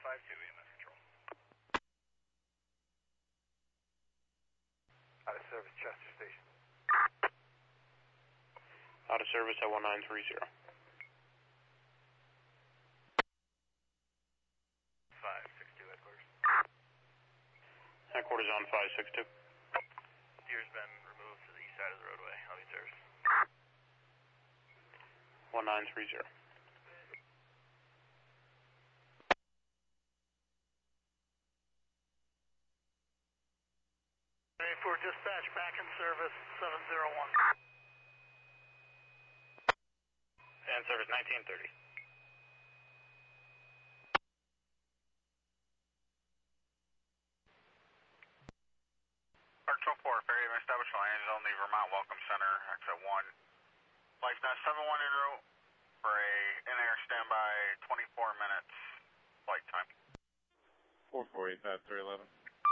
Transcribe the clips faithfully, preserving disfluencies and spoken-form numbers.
five two, E M S control. Out of service, Chester Station. Out of service at one nine three zero. five six two, headquarters. Headquarters on five six two. Deer's been removed to the east side of the roadway. I'll be service. one nine three zero. For dispatch, back in service, seven zero one. And service nineteen thirty. Park four, ferry established landed on the Vermont Welcome Center, exit one. Flight nine seven one en route for a in-air standby, twenty-four minutes flight time. four four eight five three eleven.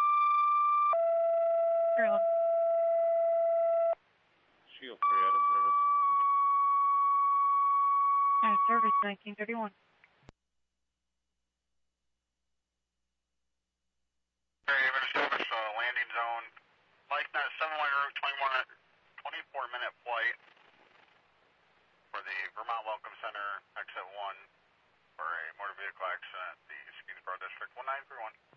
Shield three out of service. Out of service, nineteen thirty-one. Ferry established uh, landing zone. Flight nine seven one en route, twenty-four minute flight for the Vermont Welcome Center, exit one for a motor vehicle accident at the Skeensboro District, one nine three one.